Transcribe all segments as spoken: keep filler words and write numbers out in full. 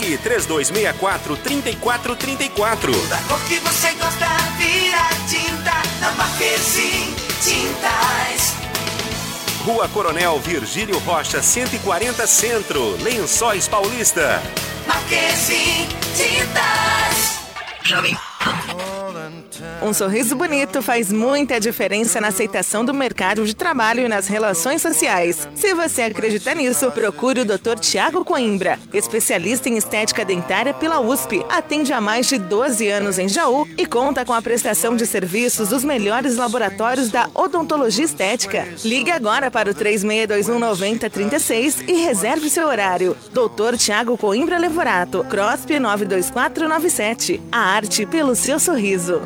Ligue três dois seis quatro, três quatro três quatro. Da cor que você gosta, vira tinta na Marquezine Tintas. Rua Coronel Virgílio Rocha, cento e quarenta Centro, Lençóis Paulista. Marquezine Tintas. Jovem. Um sorriso bonito faz muita diferença na aceitação do mercado de trabalho e nas relações sociais. Se você acredita nisso, procure o doutor Tiago Coimbra, especialista em estética dentária pela U S P. Atende há mais de doze anos em Jaú e conta com a prestação de serviços dos melhores laboratórios da odontologia estética. Ligue agora para o três seis dois um, nove zero três seis e reserve seu horário. doutor Tiago Coimbra Levorato, C R O S P nove dois quatro nove sete. A arte pelo seu sorriso.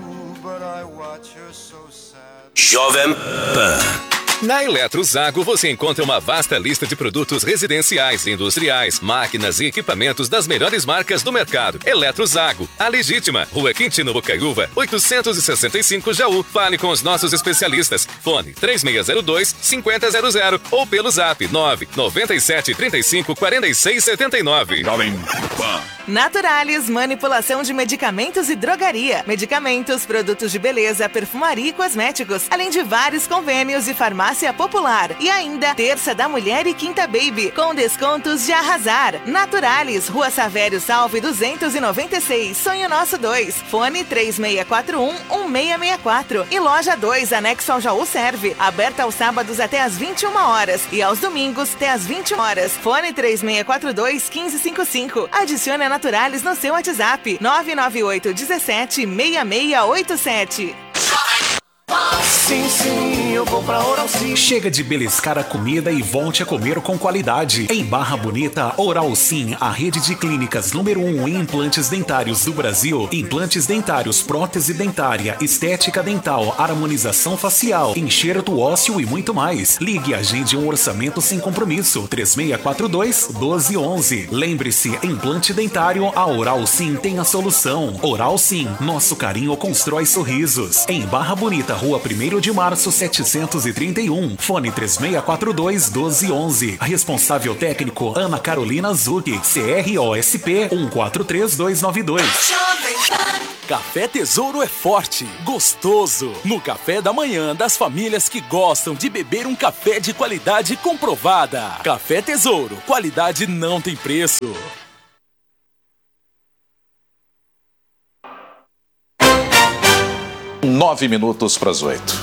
Jovem Pan. Na Eletrozago você encontra uma vasta lista de produtos residenciais, industriais, máquinas e equipamentos das melhores marcas do mercado. Eletrozago, a legítima, Rua Quintino Bocaiúva, oitocentos e sessenta e cinco Jaú. Fale com os nossos especialistas. Fone três seis zero dois, cinco zero zero zero ou pelo zap nove nove sete três cinco quatro seis sete nove. Jovem Pan. Naturalis, manipulação de medicamentos e drogaria. Medicamentos, produtos de beleza, perfumaria e cosméticos, além de vários convênios e farmácia popular. E ainda, Terça da Mulher e Quinta Baby, com descontos de arrasar. Naturalis, Rua Savério Salve duzentos e noventa e seis, Sonho Nosso dois. Fone três seis quatro um, um seis seis quatro. E Loja dois, anexo ao Jaú Serve, aberta aos sábados até às vinte e uma horas e aos domingos até às vinte e uma horas. Fone três seis quatro dois, um cinco cinco cinco. Adicione a Naturalis no seu WhatsApp nove nove oito um sete, seis seis oito sete. Sim, sim, eu vou pra Oral Sim. Chega de beliscar a comida e volte a comer com qualidade. Em Barra Bonita, Oral Sim, a rede de clínicas número um em implantes dentários do Brasil. Implantes dentários, prótese dentária, estética dental, harmonização facial, enxerto ósseo e muito mais. Ligue e agende um orçamento sem compromisso. três seis quatro dois, um dois um um. Lembre-se, implante dentário, a Oral Sim tem a solução. Oral Sim, nosso carinho constrói sorrisos. Em Barra Bonita, Rua primeiro de março, setecentos e trinta e um. Fone três seis quatro dois, um dois um um. Responsável técnico, Ana Carolina Zucchi. C R O S P um quatro três dois nove dois. Café Tesouro é forte, gostoso. No café da manhã das famílias que gostam de beber um café de qualidade comprovada. Café Tesouro, qualidade não tem preço. Nove minutos para as oito.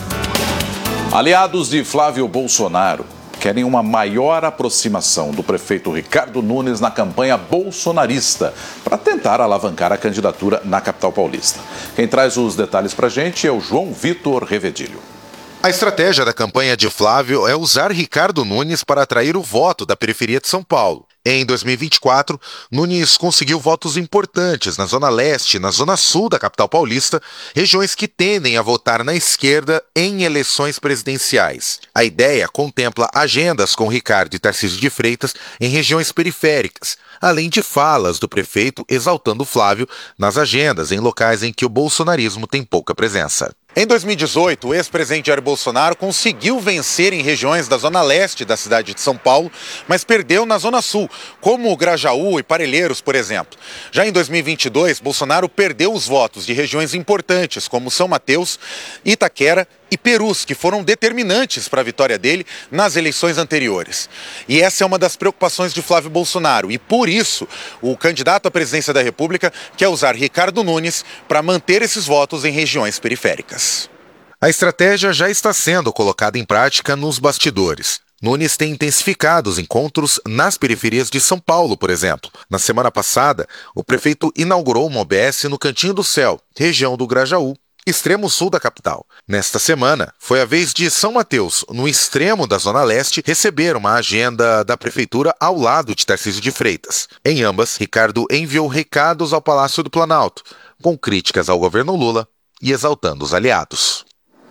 Aliados de Flávio Bolsonaro querem uma maior aproximação do prefeito Ricardo Nunes na campanha bolsonarista para tentar alavancar a candidatura na capital paulista. Quem traz os detalhes para a gente é o João Vitor Revedilho. A estratégia da campanha de Flávio é usar Ricardo Nunes para atrair o voto da periferia de São Paulo. Em dois mil e vinte e quatro, Nunes conseguiu votos importantes na Zona Leste e na Zona Sul da capital paulista, regiões que tendem a votar na esquerda em eleições presidenciais. A ideia contempla agendas com Ricardo e Tarcísio de Freitas em regiões periféricas, além de falas do prefeito exaltando Flávio nas agendas em locais em que o bolsonarismo tem pouca presença. Em dois mil e dezoito, o ex-presidente Jair Bolsonaro conseguiu vencer em regiões da Zona Leste da cidade de São Paulo, mas perdeu na Zona Sul, como Grajaú e Parelheiros, por exemplo. Já em dois mil e vinte e dois, Bolsonaro perdeu os votos de regiões importantes, como São Mateus, Itaquera e Perus, que foram determinantes para a vitória dele nas eleições anteriores. E essa é uma das preocupações de Flávio Bolsonaro. E por isso, o candidato à presidência da República quer usar Ricardo Nunes para manter esses votos em regiões periféricas. A estratégia já está sendo colocada em prática nos bastidores. Nunes tem intensificado os encontros nas periferias de São Paulo, por exemplo. Na semana passada, o prefeito inaugurou uma O B S no Cantinho do Céu, região do Grajaú, extremo sul da capital. Nesta semana, foi a vez de São Mateus, no extremo da Zona Leste, receber uma agenda da prefeitura ao lado de Tarcísio de Freitas. Em ambas, Ricardo enviou recados ao Palácio do Planalto, com críticas ao governo Lula e exaltando os aliados.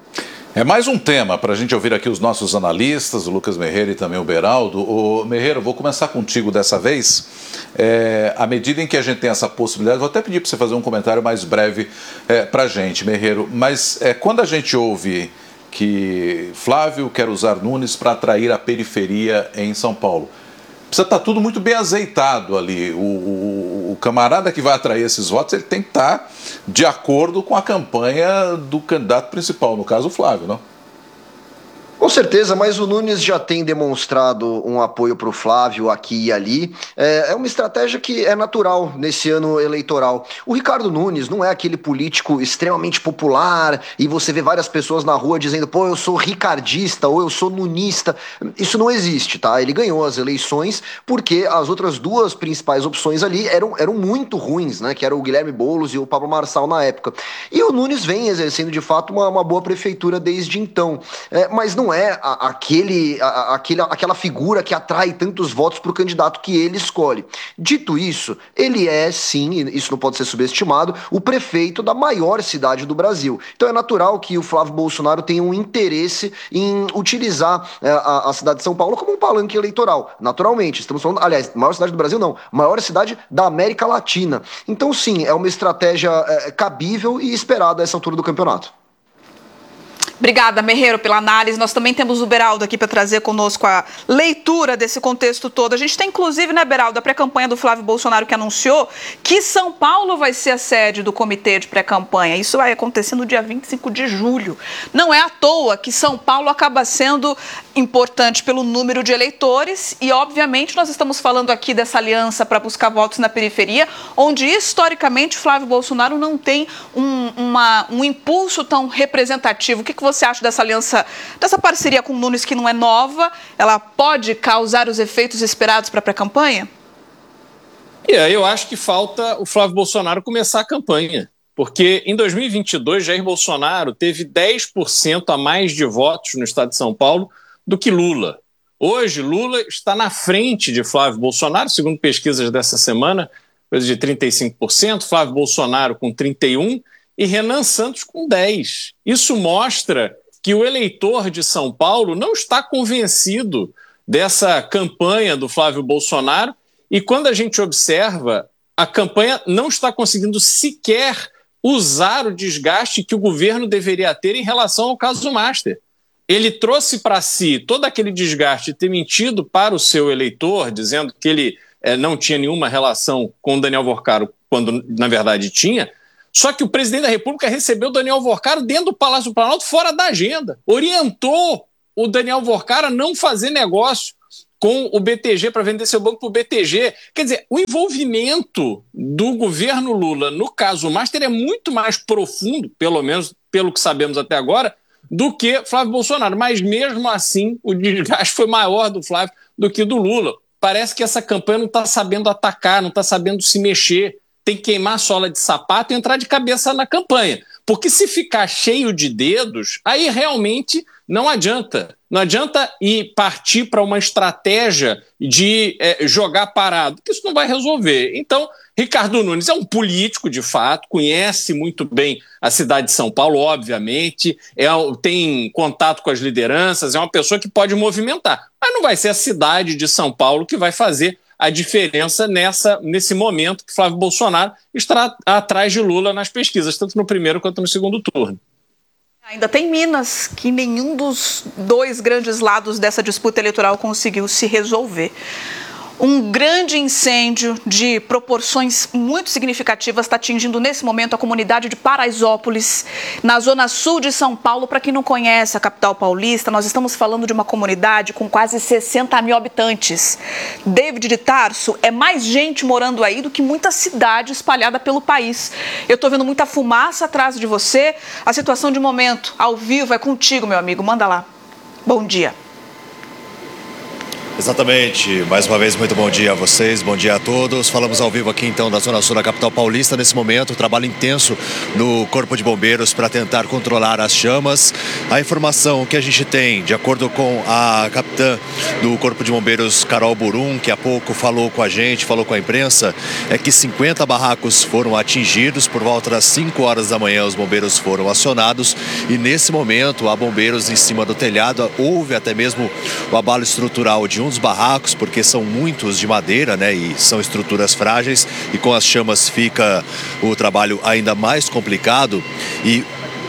É mais um tema para a gente ouvir aqui os nossos analistas, o Lucas Merreiro e também o Beraldo. O Merreiro, vou começar contigo dessa vez. É, à medida em que a gente tem essa possibilidade, vou até pedir para você fazer um comentário mais breve é, para a gente, Merreiro. Mas é, quando a gente ouve que Flávio quer usar Nunes para atrair a periferia em São Paulo, precisa estar tudo muito bem azeitado ali. O, o, o camarada que vai atrair esses votos, ele tem que estar de acordo com a campanha do candidato principal, no caso o Flávio, não? Com certeza, mas o Nunes já tem demonstrado um apoio para o Flávio aqui e ali. É, é uma estratégia que é natural nesse ano eleitoral. O Ricardo Nunes não é aquele político extremamente popular e você vê várias pessoas na rua dizendo, pô, eu sou ricardista ou eu sou nunista. Isso não existe, tá? Ele ganhou as eleições porque as outras duas principais opções ali eram, eram muito ruins, né? Que eram o Guilherme Boulos e o Pablo Marçal na época. E o Nunes vem exercendo de fato uma, uma boa prefeitura desde então. É, mas não é a, aquele, a, aquele, aquela figura que atrai tantos votos para o candidato que ele escolhe. Dito isso, ele é sim, e isso não pode ser subestimado, o prefeito da maior cidade do Brasil. Então é natural que o Flávio Bolsonaro tenha um interesse em utilizar é, a, a cidade de São Paulo como um palanque eleitoral. Naturalmente, estamos falando, aliás, maior cidade do Brasil não, maior cidade da América Latina. Então sim, é uma estratégia é, cabível e esperada a essa altura do campeonato. Obrigada, Merreiro, pela análise. Nós também temos o Beraldo aqui para trazer conosco a leitura desse contexto todo. A gente tem, inclusive, né, Beraldo, a pré-campanha do Flávio Bolsonaro que anunciou que São Paulo vai ser a sede do comitê de pré-campanha. Isso vai acontecer no dia vinte e cinco de julho. Não é à toa que São Paulo acaba sendo importante pelo número de eleitores e, obviamente, nós estamos falando aqui dessa aliança para buscar votos na periferia, onde, historicamente, Flávio Bolsonaro não tem um, uma, um impulso tão representativo. O que, que você acha dessa aliança, dessa parceria com o Nunes, que não é nova? Ela pode causar os efeitos esperados para a pré-campanha? Yeah, eu acho que falta o Flávio Bolsonaro começar a campanha, porque em dois mil e vinte e dois, Jair Bolsonaro teve dez por cento a mais de votos no estado de São Paulo do que Lula. Hoje, Lula está na frente de Flávio Bolsonaro, segundo pesquisas dessa semana, coisa de trinta e cinco por cento, Flávio Bolsonaro com trinta e um por cento, e Renan Santos com dez. Isso mostra que o eleitor de São Paulo não está convencido dessa campanha do Flávio Bolsonaro e quando a gente observa, a campanha não está conseguindo sequer usar o desgaste que o governo deveria ter em relação ao caso Master. Ele trouxe para si todo aquele desgaste de ter mentido para o seu eleitor, dizendo que ele eh, não tinha nenhuma relação com o Daniel Vorcaro, quando na verdade tinha. Só que o presidente da República recebeu o Daniel Vorcaro dentro do Palácio do Planalto, fora da agenda. Orientou o Daniel Vorcaro a não fazer negócio com o B T G para vender seu banco para o B T G. Quer dizer, o envolvimento do governo Lula no caso Master é muito mais profundo, pelo menos pelo que sabemos até agora, do que Flávio Bolsonaro. Mas mesmo assim, o desgaste foi maior do Flávio do que do Lula. Parece que essa campanha não está sabendo atacar, não está sabendo se mexer. Tem que queimar a sola de sapato e entrar de cabeça na campanha. Porque se ficar cheio de dedos, aí realmente não adianta. Não adianta ir partir para uma estratégia de é, jogar parado, porque isso não vai resolver. Então, Ricardo Nunes é um político, de fato, conhece muito bem a cidade de São Paulo, obviamente, é, tem contato com as lideranças, é uma pessoa que pode movimentar. Mas não vai ser a cidade de São Paulo que vai fazer a diferença nessa, nesse momento que Flávio Bolsonaro está atrás de Lula nas pesquisas, tanto no primeiro quanto no segundo turno. Ainda tem Minas, que nenhum dos dois grandes lados dessa disputa eleitoral conseguiu se resolver. Um grande incêndio de proporções muito significativas está atingindo nesse momento a comunidade de Paraisópolis, na zona sul de São Paulo. Para quem não conhece a capital paulista, nós estamos falando de uma comunidade com quase sessenta mil habitantes. David de Tarso, é mais gente morando aí do que muita cidade espalhada pelo país. Eu estou vendo muita fumaça atrás de você. A situação de momento, ao vivo, é contigo, meu amigo. Manda lá. Bom dia. Exatamente, mais uma vez muito bom dia a vocês, bom dia a todos. Falamos ao vivo aqui então da Zona Sul da capital paulista. Nesse momento, trabalho intenso no Corpo de Bombeiros para tentar controlar as chamas. A informação que a gente tem, de acordo com a capitã do Corpo de Bombeiros, Carol Burum, que há pouco falou com a gente, falou com a imprensa, é que cinquenta barracos foram atingidos. Por volta das cinco horas da manhã, os bombeiros foram acionados e nesse momento há bombeiros em cima do telhado. Houve até mesmo o abalo estrutural de um dos barracos, porque são muitos de madeira, né, e são estruturas frágeis, e com as chamas fica o trabalho ainda mais complicado. E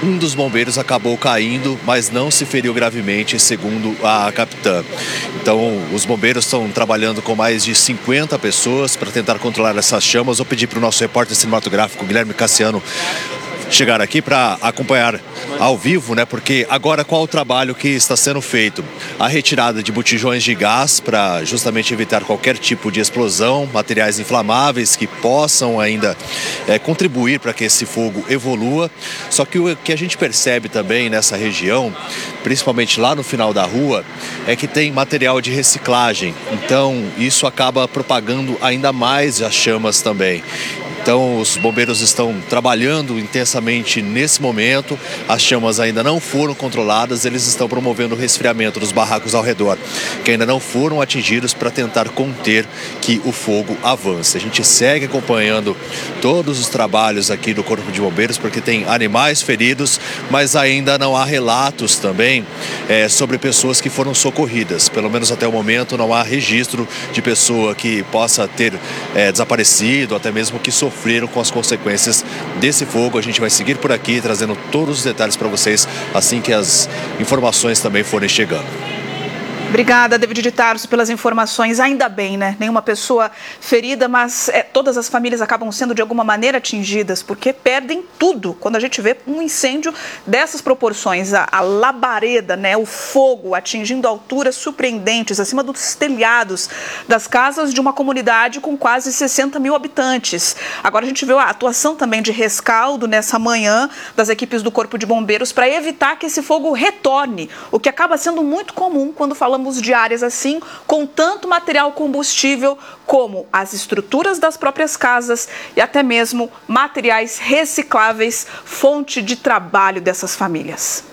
um dos bombeiros acabou caindo, mas não se feriu gravemente, segundo a capitã. Então, os bombeiros estão trabalhando com mais de cinquenta pessoas para tentar controlar essas chamas. Vou pedir para o nosso repórter cinematográfico, Guilherme Cassiano, chegar aqui para acompanhar ao vivo, né? Porque agora qual o trabalho que está sendo feito? A retirada de botijões de gás para justamente evitar qualquer tipo de explosão, materiais inflamáveis que possam ainda é, contribuir para que esse fogo evolua. Só que o que a gente percebe também nessa região, principalmente lá no final da rua, é que tem material de reciclagem. Então isso acaba propagando ainda mais as chamas também. Então, os bombeiros estão trabalhando intensamente nesse momento. As chamas ainda não foram controladas. Eles estão promovendo o resfriamento dos barracos ao redor, que ainda não foram atingidos, para tentar conter que o fogo avance. A gente segue acompanhando todos os trabalhos aqui do Corpo de Bombeiros, porque tem animais feridos, mas ainda não há relatos também é, sobre pessoas que foram socorridas. Pelo menos até o momento não há registro de pessoa que possa ter é, desaparecido, até mesmo que sofreu sofreram com as consequências desse fogo. A gente vai seguir por aqui trazendo todos os detalhes para vocês assim que as informações também forem chegando. Obrigada, David de Tarso, pelas informações. Ainda bem, né? Nenhuma pessoa ferida, mas é, todas as famílias acabam sendo de alguma maneira atingidas, porque perdem tudo quando a gente vê um incêndio dessas proporções. A, a labareda, né? O fogo atingindo alturas surpreendentes, acima dos telhados das casas de uma comunidade com quase sessenta mil habitantes. Agora a gente vê a atuação também de rescaldo nessa manhã das equipes do Corpo de Bombeiros para evitar que esse fogo retorne, o que acaba sendo muito comum quando falamos de áreas assim, com tanto material combustível como as estruturas das próprias casas e até mesmo materiais recicláveis, fonte de trabalho dessas famílias.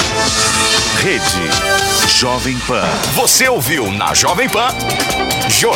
Rede Jovem Pan. Você ouviu na Jovem Pan, Jornal